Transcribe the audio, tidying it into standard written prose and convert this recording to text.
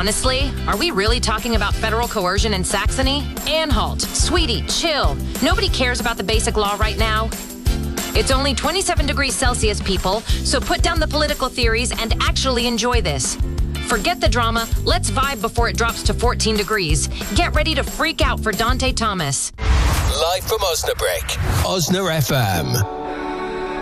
Honestly, are we really talking about federal coercion in Saxony? Anhalt, sweetie, chill. Nobody cares about the basic law right now. It's only 27 degrees Celsius, people, so put down the political theories and actually enjoy this. Forget the drama. Let's vibe before it drops to 14 degrees. Get ready to freak out for Dante Thomas. Live from Osnabrück, Osna FM.